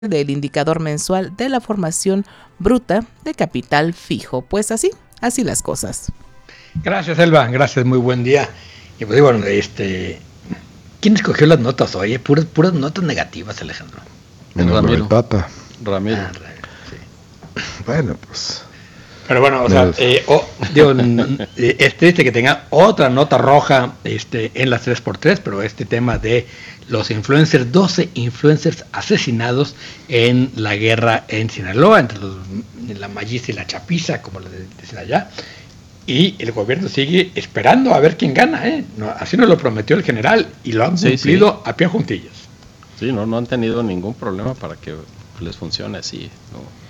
del indicador mensual de la formación bruta de capital fijo. Pues así las cosas. Gracias, Elba, gracias, muy buen día. Y pues bueno, ¿quién escogió las notas hoy? Puras notas negativas, Alejandro. Ramiro. Papa. Ramiro. Sí. Bueno, pues. Pero bueno, o sea, es triste que tenga otra nota roja en las 3x3, pero este tema de los influencers, 12 influencers asesinados en la guerra en Sinaloa, entre la Malliza y la Chapiza, como le dicen allá, y el gobierno sigue esperando a ver quién gana, No, así nos lo prometió el general, y lo han cumplido a pie juntillas. Sí, no han tenido ningún problema para que les funcione así, ¿no?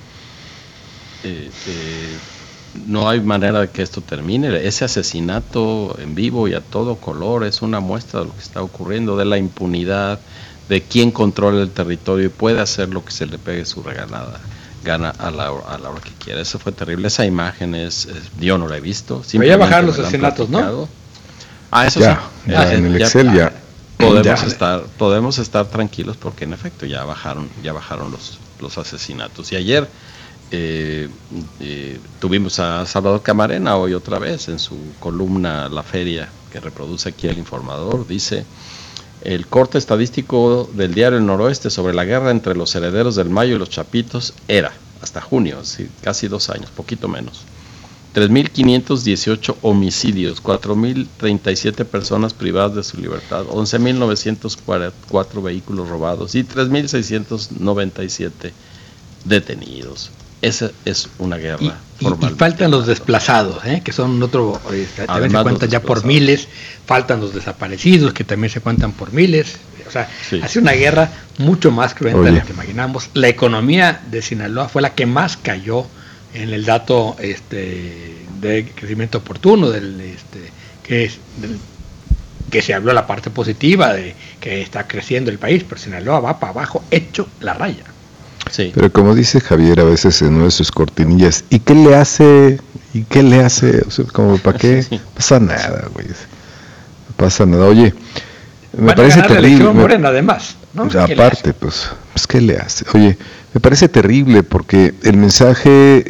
No hay manera de que esto termine. Ese asesinato en vivo y a todo color es una muestra de lo que está ocurriendo, de la impunidad, de quién controla el territorio y puede hacer lo que se le pegue su regalada gana a la hora que quiera. Eso fue terrible. Esa imagen yo no la he visto. Voy a bajar los asesinatos, ¿no? Eso ya, sí. Ya en el Excel ya. Podemos estar tranquilos porque en efecto ya bajaron los asesinatos. Y ayer tuvimos a Salvador Camarena hoy otra vez en su columna La Feria, que reproduce aquí El Informador. Dice: el corte estadístico del diario El Noroeste sobre la guerra entre los herederos del Mayo y los Chapitos era, hasta junio, casi 2 años, poquito menos, 3.518 homicidios, 4.037 personas privadas de su libertad, 11.944 vehículos robados y 3.697 detenidos. Esa es una guerra formal. Y faltan los desplazados, que son otro, también se cuentan ya por miles, faltan los desaparecidos, que también se cuentan por miles. O sea, hace una guerra mucho más cruenta de lo que imaginamos. La economía de Sinaloa fue la que más cayó en el dato de crecimiento oportuno, que se habló la parte positiva de que está creciendo el país, pero Sinaloa va para abajo, hecho la raya. Sí. Pero como dice Javier a veces en una de sus cortinillas, ¿y qué le hace? O sea, como para qué, no pasa nada, güey. No pasa nada. Oye, me parece terrible. Morena, además, ¿no? Aparte, pues, ¿qué le hace? Oye, me parece terrible porque el mensaje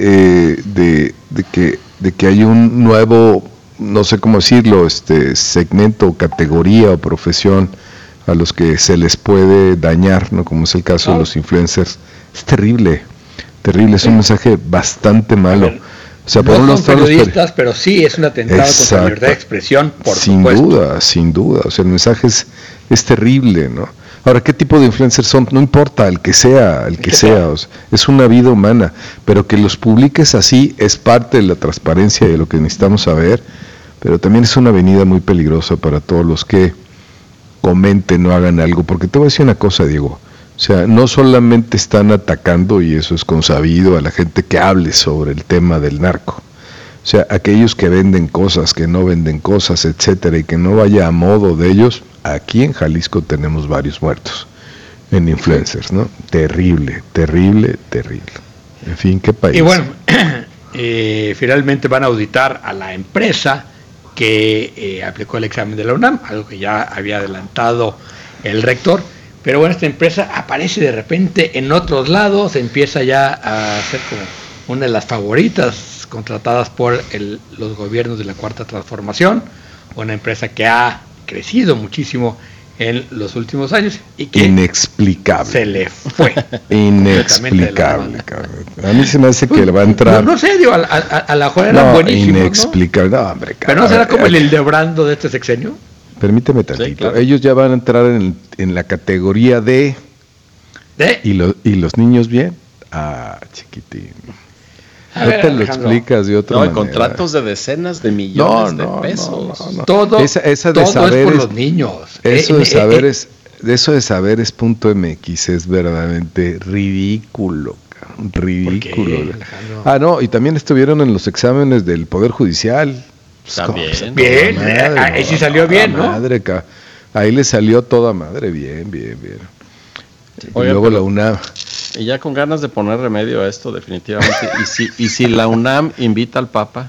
de que hay un nuevo, no sé cómo decirlo, segmento, categoría o profesión a los que se les puede dañar, ¿no? Como es el caso de los influencers. Es terrible, es un mensaje bastante malo. O sea, por no son periodistas, pero sí es un atentado contra la libertad de expresión, por supuesto. Sin duda. O sea, el mensaje es terrible, ¿no? Ahora, ¿qué tipo de influencers son? No importa, el que sea. O sea, es una vida humana, pero que los publiques así es parte de la transparencia de lo que necesitamos saber, pero también es una avenida muy peligrosa para todos los que comenten o hagan algo, porque te voy a decir una cosa, Diego. O sea, no solamente están atacando, y eso es consabido, a la gente que hable sobre el tema del narco. O sea, aquellos que venden cosas, que no venden cosas, etcétera, y que no vaya a modo de ellos. Aquí en Jalisco tenemos varios muertos en influencers, ¿no? Terrible. En fin, ¿qué país? Y bueno, finalmente van a auditar a la empresa que aplicó el examen de la UNAM, algo que ya había adelantado el rector. Pero bueno, esta empresa aparece de repente en otros lados, empieza ya a ser como una de las favoritas contratadas por los gobiernos de la Cuarta Transformación, una empresa que ha crecido muchísimo en los últimos años y que inexplicable se le fue. Inexplicable, cabrón. A mí se me hace que le va a entrar. No sé, digo, a la mejor eran buenísimos, inexplicable, ¿no? Hombre, cabrón. Pero no será como el Hildebrando de este sexenio. Permíteme tantito. Sí, claro. Ellos ya van a entrar en la categoría de ¿y los niños bien? Chiquitín. No te lo explicas de otra manera. Contratos de decenas de millones de pesos. No. Todo esa de todo saberes, es por los niños. Eso de saberes.mx es verdaderamente ridículo. Ridículo. No, y también estuvieron en los exámenes del Poder Judicial. También. Bien, ahí sí salió bien, ¿no? Madre, ahí le salió toda madre, bien. Oye, y luego la UNAM. Y ya con ganas de poner remedio a esto, definitivamente. ¿Y si la UNAM invita al Papa?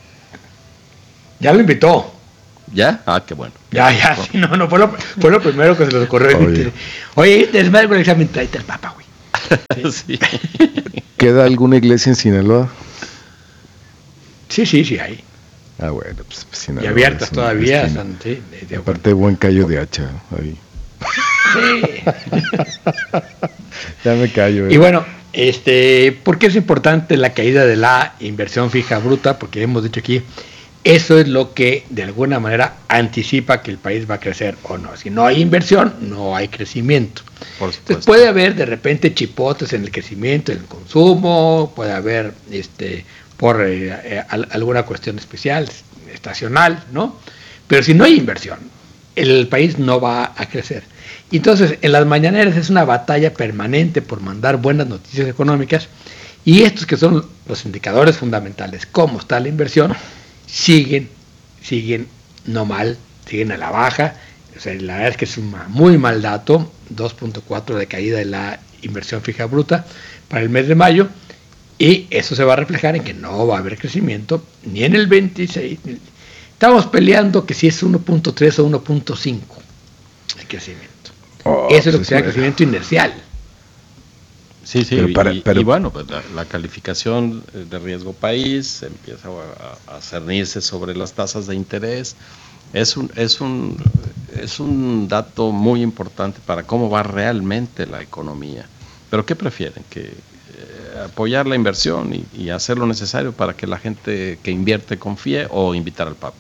Ya lo invitó. ¿Ya? Qué bueno. Ya, sí, no, fue lo primero que se les ocurrió. Oye, desmadre con el examen, tráete al Papa, güey. Sí. ¿Queda alguna iglesia en Sinaloa? Sí hay. Ah, bueno, pues Sinaloa. Y abiertas es una todavía. esquina. De Aparte, buen callo de hacha ahí. Sí. Ya me callo. Y bueno, ¿por qué es importante la caída de la inversión fija bruta? Porque hemos dicho aquí, eso es lo que de alguna manera anticipa que el país va a crecer o no. Si no hay inversión, no hay crecimiento. Por Entonces supuesto. puede haber de repente chipotes en el crecimiento, en el consumo, puede haber por alguna cuestión especial, estacional, ¿no? Pero si no hay inversión, el país no va a crecer. Entonces, en las mañaneras es una batalla permanente por mandar buenas noticias económicas, y estos que son los indicadores fundamentales, cómo está la inversión, siguen no mal, siguen a la baja. O sea, la verdad es que es un muy mal dato, 2.4 de caída de la inversión fija bruta para el mes de mayo, y eso se va a reflejar en que no va a haber crecimiento ni en el 26. Estamos peleando que si es 1.3 o 1.5 el crecimiento. Eso es lo que se llama crecimiento inercial. Sí, Pero y bueno, pues la calificación de riesgo país empieza a cernirse sobre las tasas de interés. Es un dato muy importante para cómo va realmente la economía. Pero ¿qué prefieren? ¿Que apoyar la inversión y hacer lo necesario para que la gente que invierte confíe, o invitar al Papa?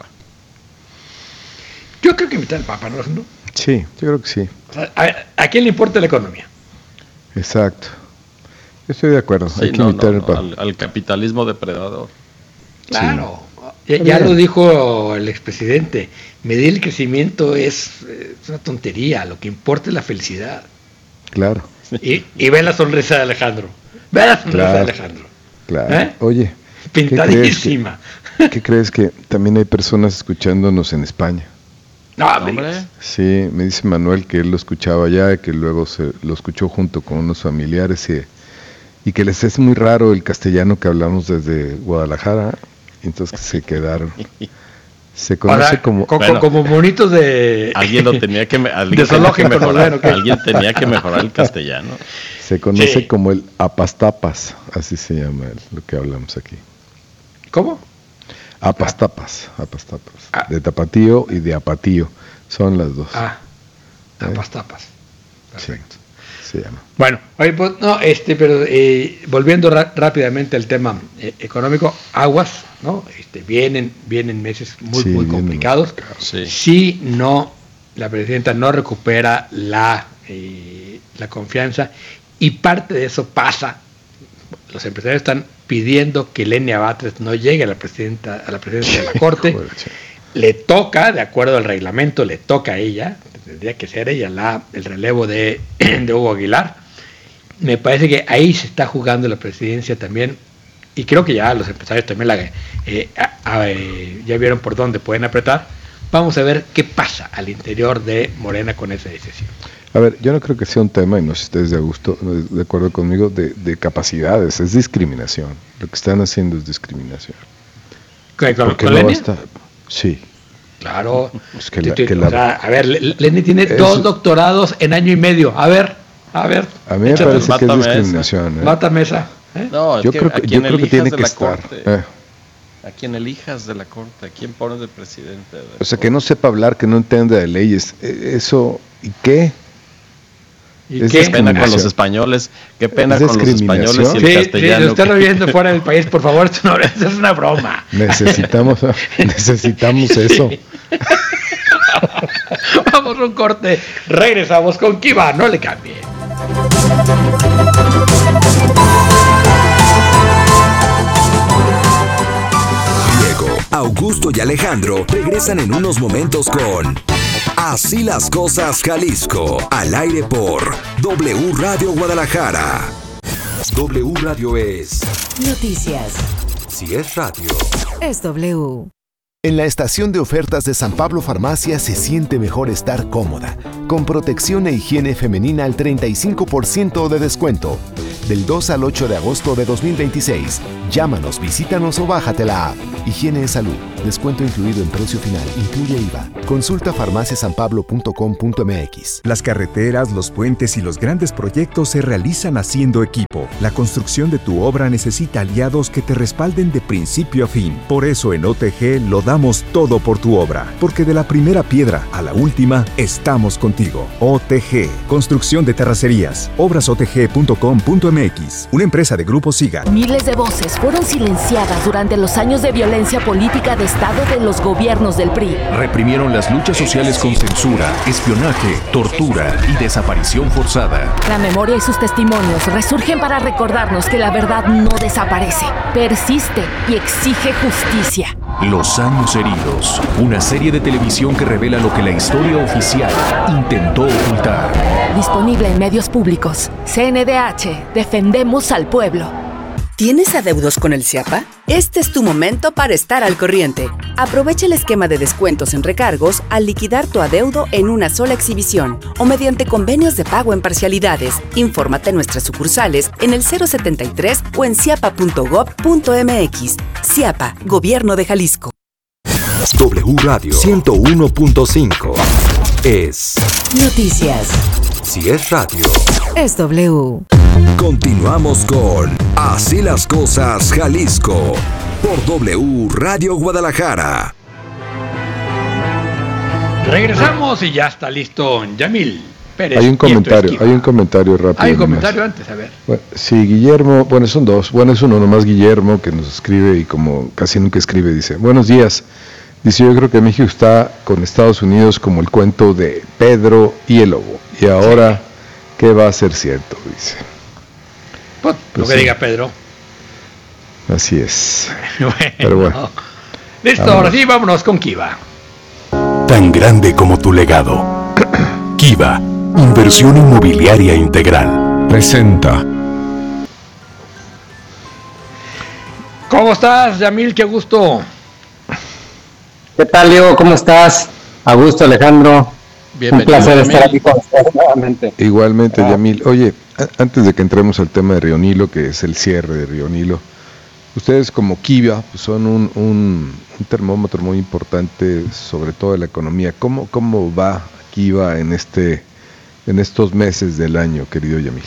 Yo creo que invitar al Papa, ¿no? Sí, yo creo que sí. O sea, ¿a quién le importa la economía? Exacto. Yo estoy de acuerdo. Sí, Hay que invitar al Papa. al capitalismo depredador. Claro. Sí. Ya lo dijo el expresidente, medir el crecimiento es una tontería, lo que importa es la felicidad. Claro. Y ve la sonrisa de Alejandro. Ve la sonrisa de Alejandro. Claro. Oye, pintadísima. ¿qué crees que también hay personas escuchándonos en España? No, Hombre, Sí, me dice Manuel que él lo escuchaba allá, que luego lo escuchó junto con unos familiares y que les es muy raro el castellano que hablamos desde Guadalajara, entonces se quedaron. Se conoce o sea, como... como monitos de... alguien lo tenía que alguien tenía que mejorar el castellano. Se conoce Sí. como el apastapas, así se llama lo que hablamos aquí. ¿Cómo? Apastapas. De tapatío y de apatío, son las dos. Tapas. Perfecto. Sí, se llama. Bueno, oye, pues, no, pero volviendo rápidamente al tema económico, aguas, ¿no? Vienen meses muy complicados. Sí. Si no, la presidenta no recupera la confianza, y parte de eso pasa. Los empresarios están pidiendo que Lenia Batres no llegue a la presidencia de la Corte. Joder, Le toca, de acuerdo al reglamento, le toca a ella, tendría que ser ella el relevo de Hugo Aguilar. Me parece que ahí se está jugando la presidencia también, y creo que ya los empresarios también ya vieron por dónde pueden apretar. Vamos a ver qué pasa al interior de Morena con esa decisión. A ver, yo no creo que sea un tema, y no sé si ustedes de acuerdo conmigo, de capacidades, es discriminación. Lo que están haciendo es discriminación. ¿Con Porque no Lenia? basta. Sí. Claro. Es que O sea, a ver, Lenia tiene 2 doctorados en año y medio. A ver. A mí me parece que es discriminación. Mátame esa. No, Yo creo que tiene que estar. A quien elijas de la Corte, a quien pones de presidente. O sea, que no sepa hablar, que no entienda de leyes. Eso, ¿y qué? ¿Y Es qué? Qué pena con los españoles, qué pena con los españoles y el Sí, castellano. lo está riendo fuera del país, por favor, esto es una broma. Necesitamos eso. Vamos a un corte, regresamos con Kiva, no le cambie. Diego, Augusto y Alejandro regresan en unos momentos con Así las cosas, Jalisco, al aire por W Radio Guadalajara. W Radio es Noticias. Si es radio. Es W. En la estación de ofertas de San Pablo Farmacia se siente mejor estar cómoda, con protección e higiene femenina al 35% de descuento. Del 2 al 8 de agosto de 2026. Llámanos, visítanos o bájate la app. Higiene es salud. Descuento incluido en precio final. Incluye IVA. Consulta farmaciasanpablo.com.mx. Las carreteras, los puentes y los grandes proyectos se realizan haciendo equipo. La construcción de tu obra necesita aliados que te respalden de principio a fin. Por eso en OTG lo damos todo por tu obra. Porque de la primera piedra a la última, estamos contigo. OTG. Construcción de terracerías. Obrasotg.com.mx. Una empresa de Grupo Siga. Miles de voces fueron silenciadas durante los años de violencia política de Estado de los gobiernos del PRI. Reprimieron las luchas sociales con censura, espionaje, tortura y desaparición forzada. La memoria y sus testimonios resurgen para recordarnos que la verdad no desaparece, persiste y exige justicia. Los años heridos. Una serie de televisión que revela lo que la historia oficial intentó ocultar. Disponible en medios públicos. CNDH. Defendemos al pueblo. ¿Tienes adeudos con el CIAPA? Este es tu momento para estar al corriente. Aprovecha el esquema de descuentos en recargos al liquidar tu adeudo en una sola exhibición o mediante convenios de pago en parcialidades. Infórmate en nuestras sucursales en el 073 o en ciapa.gov.mx. CIAPA, Gobierno de Jalisco. W Radio 101.5 es Noticias. Si es radio, Es W. continuamos con Así las cosas Jalisco por W Radio Guadalajara. Regresamos y ya está listo Yamil Pérez. Hay un comentario rápido. Hay un comentario antes, a ver. Bueno, sí, Guillermo, bueno, son dos. Bueno, es uno nomás, Guillermo, que nos escribe y como casi nunca escribe, dice: buenos días. Dice: yo creo que México está con Estados Unidos como el cuento de Pedro y el lobo. Y ahora, ¿qué va a ser cierto? Dice. Pues, lo que sí. diga Pedro. Así es. Bueno. Pero bueno. Listo, Vámonos. ahora sí, vámonos con Kiva. Tan grande como tu legado. Kiva, inversión inmobiliaria integral. Presenta. ¿Cómo estás, Yamil? Qué gusto. ¿Qué tal, Diego? ¿Cómo estás? Augusto, Alejandro. Bienvenido, Un placer Yamil. estar aquí con ustedes nuevamente. Igualmente, Yamil. Oye, antes de que entremos al tema de Río Nilo, que es el cierre de Río Nilo, ustedes como Kiva pues, son un termómetro muy importante sobre todo de la economía. ¿Cómo va Kiva en estos meses del año, querido Yamil?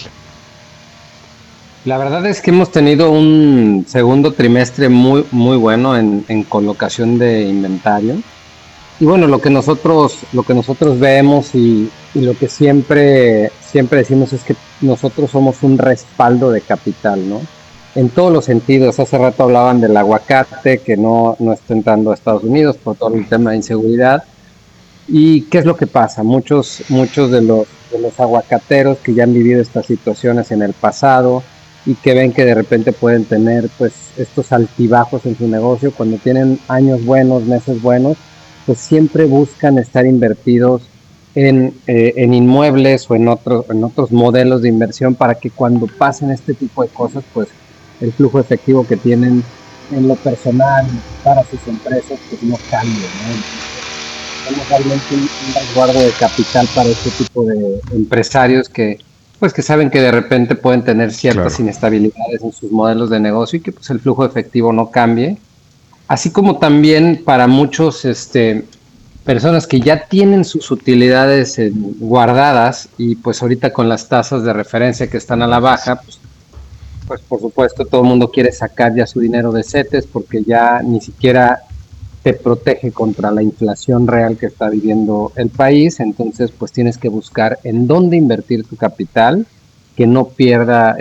La verdad es que hemos tenido un segundo trimestre muy bueno en colocación de inventario. Y bueno, lo que nosotros vemos y lo que siempre decimos es que nosotros somos un respaldo de capital, ¿no? En todos los sentidos. Hace rato hablaban del aguacate que no está entrando a Estados Unidos por todo el tema de inseguridad. ¿Y qué es lo que pasa? Muchos de los aguacateros que ya han vivido estas situaciones en el pasado y que ven que de repente pueden tener pues estos altibajos en su negocio, cuando tienen años buenos, meses buenos, pues siempre buscan estar invertidos en inmuebles o en otros modelos de inversión para que cuando pasen este tipo de cosas, pues el flujo efectivo que tienen en lo personal para sus empresas pues no cambie, ¿no? Tenemos realmente un resguardo de capital para este tipo de empresarios que saben que de repente pueden tener ciertas inestabilidades en sus modelos de negocio y que pues el flujo efectivo no cambie. Así como también para muchos personas que ya tienen sus utilidades guardadas y pues ahorita con las tasas de referencia que están a la baja, pues por supuesto todo el mundo quiere sacar ya su dinero de CETES porque ya ni siquiera te protege contra la inflación real que está viviendo el país. Entonces pues tienes que buscar en dónde invertir tu capital que no pierda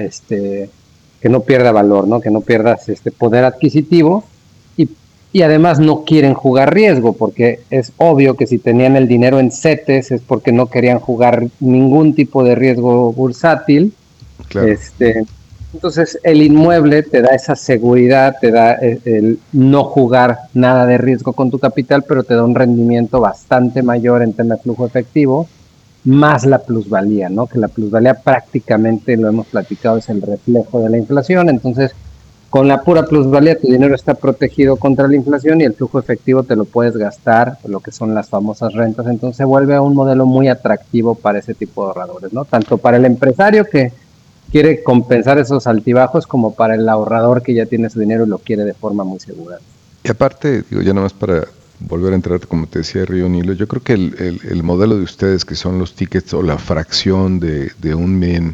valor, ¿no? Que no pierdas poder adquisitivo. Y además no quieren jugar riesgo, porque es obvio que si tenían el dinero en CETES es porque no querían jugar ningún tipo de riesgo bursátil. Claro. Entonces el inmueble te da esa seguridad, te da el no jugar nada de riesgo con tu capital, pero te da un rendimiento bastante mayor en tema de flujo efectivo, más la plusvalía, ¿no? Que la plusvalía prácticamente, lo hemos platicado, es el reflejo de la inflación. Entonces Con la pura plusvalía tu dinero está protegido contra la inflación y el flujo efectivo te lo puedes gastar, lo que son las famosas rentas, entonces se vuelve un modelo muy atractivo para ese tipo de ahorradores, ¿no? Tanto para el empresario que quiere compensar esos altibajos como para el ahorrador que ya tiene su dinero y lo quiere de forma muy segura. Y aparte, digo, ya nada más para volver a entrar, como te decía Río Nilo, yo creo que el modelo de ustedes, que son los tickets o la fracción de un bien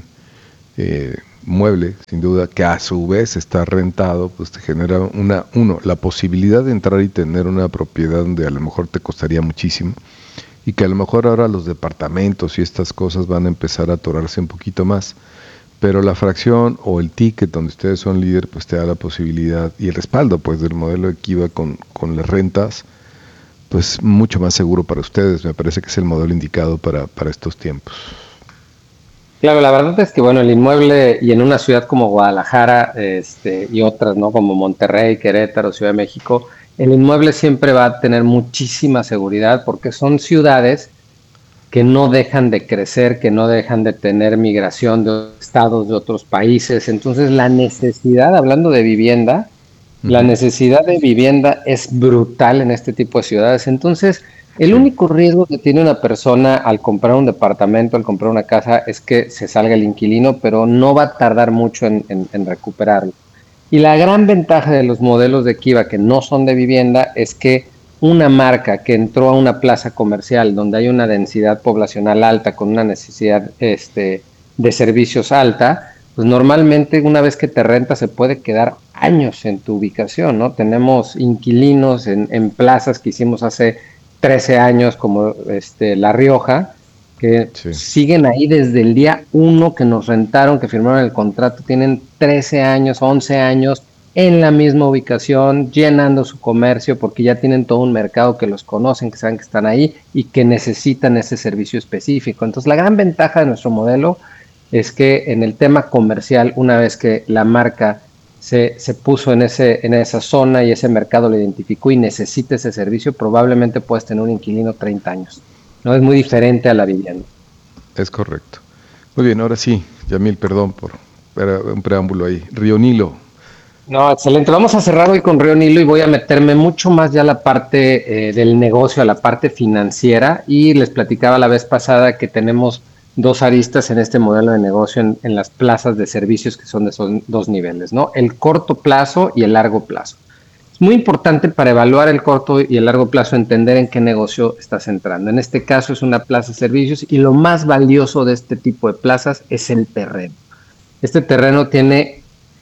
mueble, sin duda, que a su vez está rentado, pues te genera la posibilidad de entrar y tener una propiedad donde a lo mejor te costaría muchísimo, y que a lo mejor ahora los departamentos y estas cosas van a empezar a atorarse un poquito más, pero la fracción o el ticket donde ustedes son líder, pues te da la posibilidad y el respaldo, pues, del modelo de Kiva con las rentas, pues mucho más seguro para ustedes. Me parece que es el modelo indicado para estos tiempos. Claro, la verdad es que bueno, el inmueble, y en una ciudad como Guadalajara, y otras, ¿no? Como Monterrey, Querétaro, Ciudad de México, el inmueble siempre va a tener muchísima seguridad porque son ciudades que no dejan de crecer, que no dejan de tener migración de estados, de otros países. Entonces la necesidad, hablando de vivienda, la necesidad de vivienda es brutal en este tipo de ciudades. Entonces, el único riesgo que tiene una persona al comprar un departamento, al comprar una casa, es que se salga el inquilino, pero no va a tardar mucho en recuperarlo. Y la gran ventaja de los modelos de Kiva que no son de vivienda es que una marca que entró a una plaza comercial donde hay una densidad poblacional alta, con una necesidad de servicios alta, pues normalmente una vez que te renta se puede quedar años en tu ubicación, ¿no? Tenemos inquilinos en plazas que hicimos hace 13 años, como La Rioja, que siguen ahí desde el día 1 que nos rentaron, que firmaron el contrato, tienen 13 años, 11 años en la misma ubicación, llenando su comercio, porque ya tienen todo un mercado que los conocen, que saben que están ahí y que necesitan ese servicio específico. Entonces, la gran ventaja de nuestro modelo es que en el tema comercial, una vez que la marca se puso en esa zona y ese mercado lo identificó y necesita ese servicio, probablemente puedes tener un inquilino 30 años. No es muy diferente a la vivienda. Es correcto. Muy bien, ahora sí, Yamil, perdón por un preámbulo ahí. Río Nilo. No, excelente. Vamos a cerrar hoy con Río Nilo y voy a meterme mucho más ya a la parte del negocio, a la parte financiera, y les platicaba la vez pasada que tenemos dos aristas en este modelo de negocio en las plazas de servicios, que son de esos dos niveles, ¿no? El corto plazo y el largo plazo. Es muy importante para evaluar el corto y el largo plazo entender en qué negocio estás entrando. En este caso es una plaza de servicios y lo más valioso de este tipo de plazas es el terreno. Este terreno tiene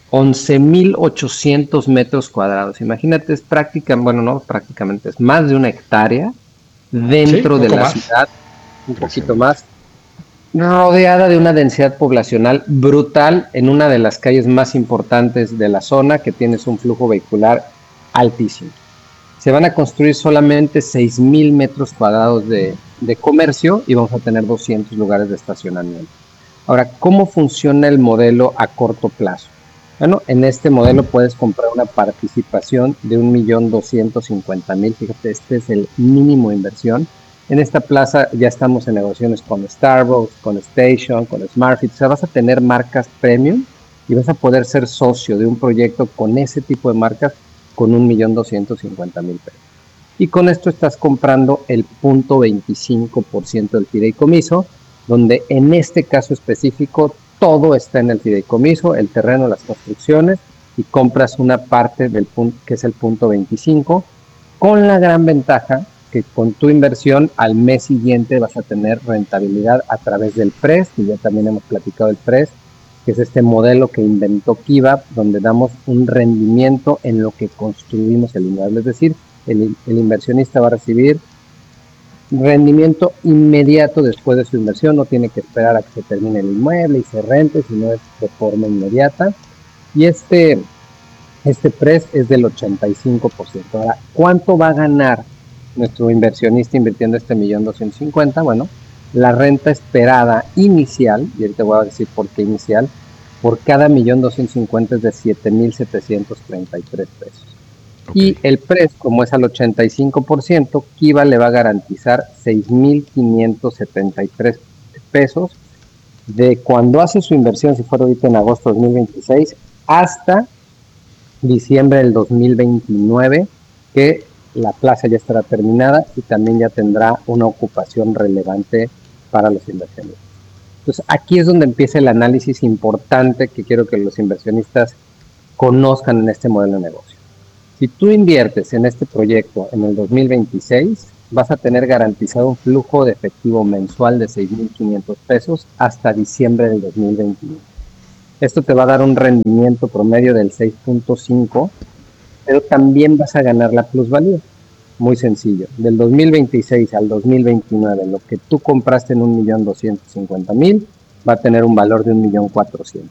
11,800 metros cuadrados. Imagínate, es prácticamente es más de 1 hectárea dentro de la ciudad, un poquito más, rodeada de una densidad poblacional brutal en una de las calles más importantes de la zona, que tienes un flujo vehicular altísimo. Se van a construir solamente 6,000 metros cuadrados de comercio y vamos a tener 200 lugares de estacionamiento. Ahora, ¿cómo funciona el modelo a corto plazo? Bueno, en este modelo puedes comprar una participación de 1,250,000. Fíjate, este es el mínimo de inversión. En esta plaza ya estamos en negociaciones con Starbucks, con Station, con SmartFit. O sea, vas a tener marcas premium y vas a poder ser socio de un proyecto con ese tipo de marcas con 1,250,000 pesos. Y con esto estás comprando el 0.25% del fideicomiso, donde en este caso específico todo está en el fideicomiso, el terreno, las construcciones, y compras una parte del punto, que es el 0.25, con la gran ventaja que con tu inversión al mes siguiente vas a tener rentabilidad a través del PRES, y ya también hemos platicado del PRES, que es este modelo que inventó Kiva, donde damos un rendimiento en lo que construimos el inmueble. Es decir, el inversionista va a recibir rendimiento inmediato después de su inversión, no tiene que esperar a que se termine el inmueble y se rente, sino es de forma inmediata. Y este PRES es del 85%. Ahora, ¿cuánto va a ganar nuestro inversionista invirtiendo 1,250,000? Bueno, la renta esperada inicial, y ahorita voy a decir por qué inicial, por cada 1,250,000 es de 7,733 pesos. Okay. Y el PRES, como es al 85%, Kiva le va a garantizar 6,573 pesos de cuando hace su inversión, si fuera ahorita en agosto de 2026, hasta diciembre del 2029, que la plaza ya estará terminada y también ya tendrá una ocupación relevante para los inversionistas. Entonces, aquí es donde empieza el análisis importante que quiero que los inversionistas conozcan en este modelo de negocio. Si tú inviertes en este proyecto en el 2026, vas a tener garantizado un flujo de efectivo mensual de 6,500 pesos hasta diciembre del 2021. Esto te va a dar un rendimiento promedio del 6.5, pero también vas a ganar la plusvalía. Muy sencillo. Del 2026 al 2029, lo que tú compraste en 1,250,000 va a tener un valor de 1,400,000.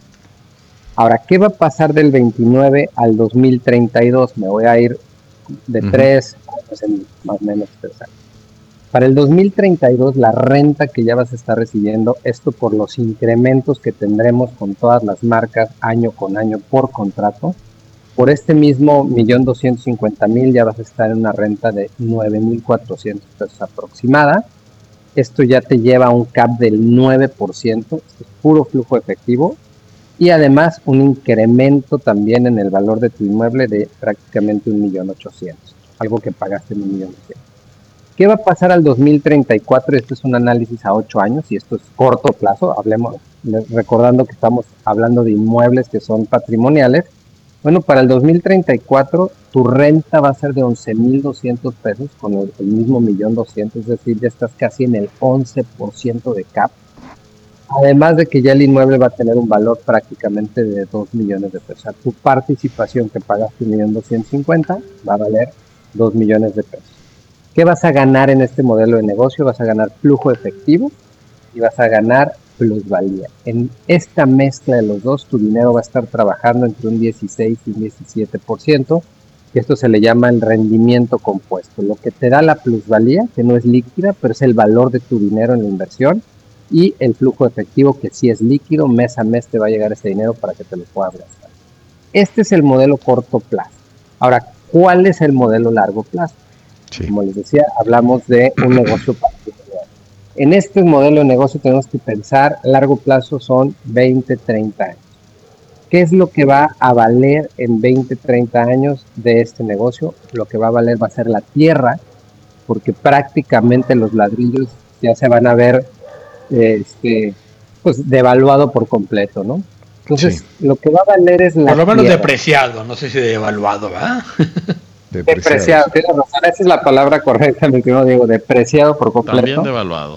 Ahora, ¿qué va a pasar del 29 al 2032? Me voy a ir de 3 años más o menos 3 años. Para el 2032, la renta que ya vas a estar recibiendo, esto por los incrementos que tendremos con todas las marcas año con año por contrato, por este mismo 1,250,000 ya vas a estar en una renta de 9,400 pesos aproximada. Esto ya te lleva a un cap del 9%, esto es puro flujo efectivo, y además un incremento también en el valor de tu inmueble de prácticamente 1,800,000, algo que pagaste en 1,100,000. ¿Qué va a pasar al 2034? Esto es un análisis a 8 años y esto es corto plazo, recordando que estamos hablando de inmuebles que son patrimoniales. Bueno, para el 2034 tu renta va a ser de 11,200 pesos con el mismo 1,200,000, es decir, ya estás casi en el 11% de cap. Además de que ya el inmueble va a tener un valor prácticamente de 2 millones de pesos. O sea, tu participación que pagaste 1,250,000 va a valer 2 millones de pesos. ¿Qué vas a ganar en este modelo de negocio? Vas a ganar flujo efectivo y vas a ganar plusvalía. En esta mezcla de los dos, tu dinero va a estar trabajando entre un 16 y un 17%, y esto se le llama el rendimiento compuesto. Lo que te da la plusvalía, que no es líquida, pero es el valor de tu dinero en la inversión, y el flujo efectivo, que sí es líquido, mes a mes te va a llegar ese dinero para que te lo puedas gastar. Este es el modelo corto plazo. Ahora, ¿cuál es el modelo largo plazo? Sí. Como les decía, hablamos de un negocio particular. En este modelo de negocio tenemos que pensar, largo plazo son 20, 30 años. ¿Qué es lo que va a valer en 20, 30 años de este negocio? Lo que va a valer va a ser la tierra, porque prácticamente los ladrillos ya se van a ver pues devaluado por completo, ¿no? Entonces, sí, lo que va a valer es la por lo menos tierra. Depreciado, no sé si devaluado, ¿verdad? Depreciado, tienes razón, esa es la palabra correcta, mi primo Diego, depreciado por completo. También devaluado.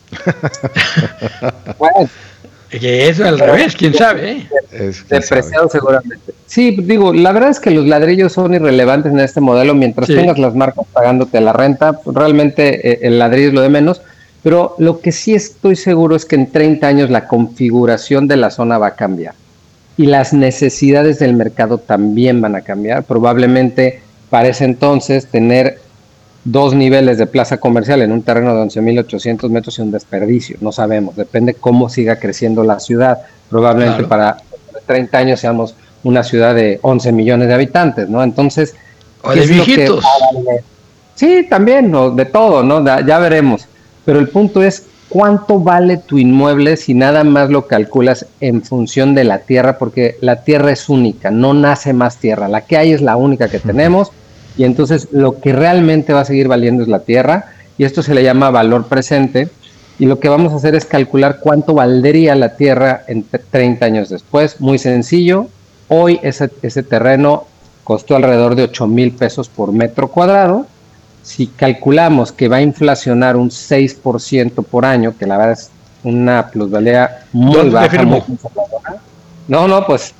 Bueno, que eso al revés, quién sabe. Depreciado seguramente. Sí, digo, la verdad es que los ladrillos son irrelevantes en este modelo, mientras tengas las marcas pagándote la renta, pues realmente el ladrillo es lo de menos, pero lo que sí estoy seguro es que en 30 años la configuración de la zona va a cambiar y las necesidades del mercado también van a cambiar. Probablemente para ese entonces tener 2 niveles de plaza comercial en un terreno de 11,800 metros es un desperdicio, no sabemos, depende cómo siga creciendo la ciudad. Probablemente para 30 años seamos una ciudad de 11 millones de habitantes, ¿no? Entonces, o de viejitos. Sí, también, ¿no? De todo, ¿no? Ya veremos. Pero el punto es, ¿cuánto vale tu inmueble si nada más lo calculas en función de la tierra? Porque la tierra es única, no nace más tierra. La que hay es la única que tenemos. Y entonces lo que realmente va a seguir valiendo es la tierra, y esto se le llama valor presente, y lo que vamos a hacer es calcular cuánto valdría la tierra en 30 años después. Muy sencillo, hoy ese terreno costó alrededor de 8,000 pesos por metro cuadrado. Si calculamos que va a inflacionar un 6% por año, que la verdad es una plusvalía muy baja. No, pues...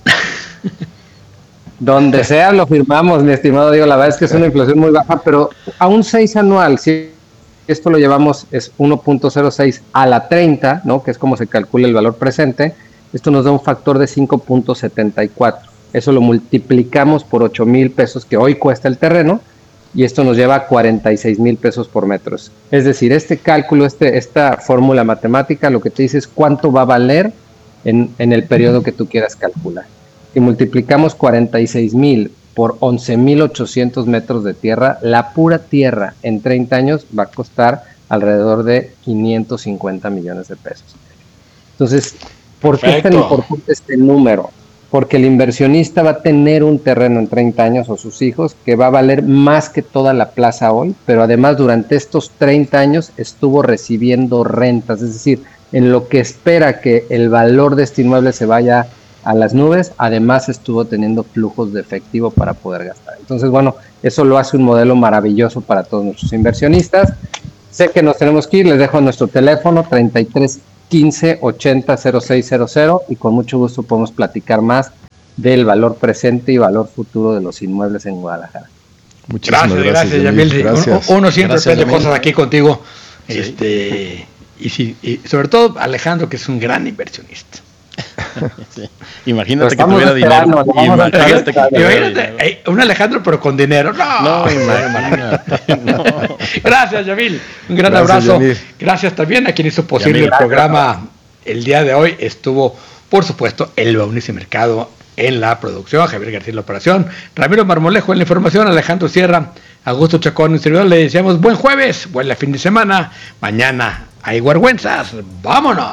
Donde sea lo firmamos, mi estimado Diego, la verdad es que es una inflación muy baja, pero a un 6 anual, si esto lo llevamos es 1.06 a la 30, ¿no? Que es como se calcula el valor presente, esto nos da un factor de 5.74. Eso lo multiplicamos por 8,000 pesos que hoy cuesta el terreno, y esto nos lleva a 46,000 pesos por metros. Es decir, este cálculo, esta fórmula matemática, lo que te dice es cuánto va a valer en el periodo que tú quieras calcular. Si multiplicamos 46,000 por 11,800 metros de tierra, la pura tierra en 30 años va a costar alrededor de 550 millones de pesos. Entonces, ¿por qué es tan importante este número? porque el inversionista va a tener un terreno en 30 años, o sus hijos, que va a valer más que toda la plaza hoy, pero además durante estos 30 años estuvo recibiendo rentas, es decir, en lo que espera que el valor de este inmueble se vaya a las nubes, además estuvo teniendo flujos de efectivo para poder gastar. Entonces, bueno, eso lo hace un modelo maravilloso para todos nuestros inversionistas. Sé que nos tenemos que ir, les dejo nuestro teléfono 33 15 80 0600 y con mucho gusto podemos platicar más del valor presente y valor futuro de los inmuebles en Guadalajara. Muchísimas gracias, Yamil. Uno siempre aprende cosas aquí contigo. Sí. Y sobre todo Alejandro, que es un gran inversionista. Sí. Imagínate que tuviera dinero. Imagínate un Alejandro pero con dinero. No, imagínate. No. Gracias, Yamil. Un gran abrazo. Yamil. Gracias también a quien hizo posible Yamil, el programa el día de hoy. Estuvo, por supuesto, el Baunice Mercado en la producción, Javier García en la operación, Ramiro Marmolejo en la información, Alejandro Sierra, Augusto Chacón, un servidor. Le deseamos buen jueves, buen fin de semana. Mañana hay vergüenzas. ¡Vámonos!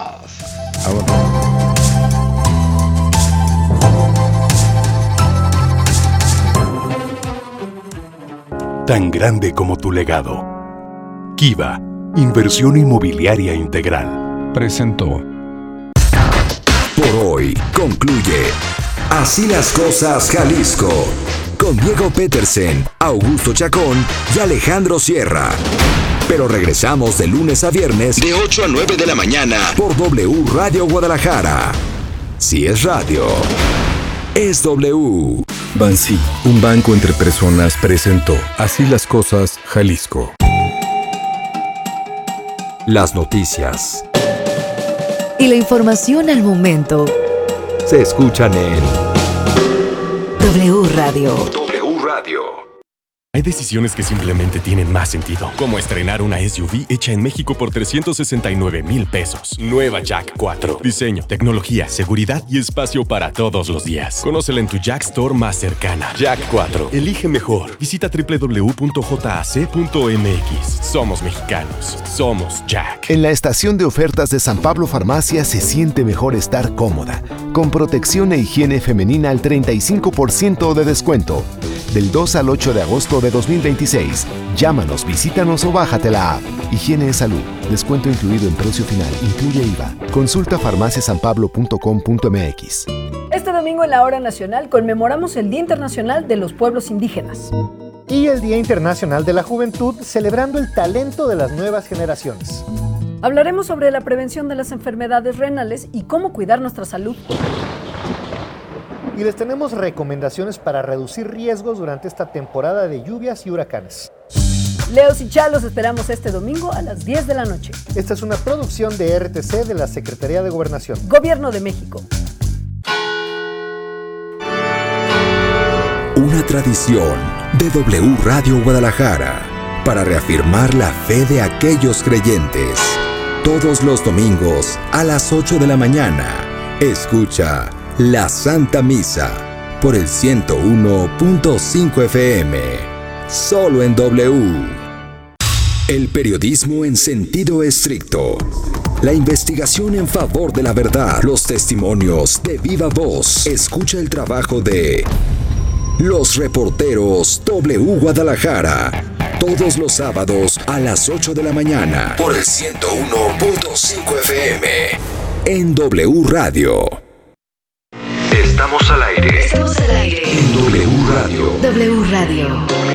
Tan grande como tu legado. Kiva, Inversión Inmobiliaria Integral, presentó. Por hoy concluye Así las Cosas Jalisco, con Diego Petersen, Augusto Chacón y Alejandro Sierra. Pero regresamos de lunes a viernes de 8 a 9 de la mañana por W Radio Guadalajara. Si es radio, es W. Bansi, un banco entre personas, presentó Así las Cosas Jalisco. Las noticias y la información al momento se escuchan en W Radio. W Radio. Hay decisiones que simplemente tienen más sentido, como estrenar una SUV hecha en México por 369,000 pesos. Nueva Jack 4. Diseño, tecnología, seguridad y espacio para todos los días. Conócela en tu Jack Store más cercana. Jack 4. Elige mejor. Visita www.jac.mx. Somos mexicanos. Somos Jack. En la estación de ofertas de San Pablo Farmacia se siente mejor estar cómoda, con protección e higiene femenina al 35% de descuento. Del 2 al 8 de agosto de 2026. Llámanos, visítanos o bájate la app. Higiene es salud. Descuento incluido en precio final. Incluye IVA. Consulta farmaciasanpablo.com.mx. Este domingo en la Hora Nacional conmemoramos el Día Internacional de los Pueblos Indígenas. Y el Día Internacional de la Juventud, celebrando el talento de las nuevas generaciones. Hablaremos sobre la prevención de las enfermedades renales y cómo cuidar nuestra salud. Y les tenemos recomendaciones para reducir riesgos durante esta temporada de lluvias y huracanes. Leos y Chalos esperamos este domingo a las 10 de la noche. Esta es una producción de RTC de la Secretaría de Gobernación. Gobierno de México. Una tradición de W Radio Guadalajara para reafirmar la fe de aquellos creyentes. Todos los domingos a las 8 de la mañana. Escucha La Santa Misa por el 101.5 FM. Solo en W. El periodismo en sentido estricto. La investigación en favor de la verdad. Los testimonios de viva voz. Escucha el trabajo de los reporteros W Guadalajara. Todos los sábados a las 8 de la mañana por el 101.5 FM. En W Radio. Estamos al aire. Estamos al aire. En W Radio. W Radio.